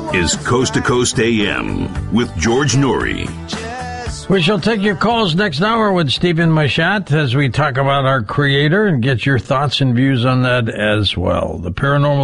is Coast to Coast AM with George Noory. We shall take your calls next hour with Stephen Machat as we talk about our creator and get your thoughts and views on that as well. The paranormal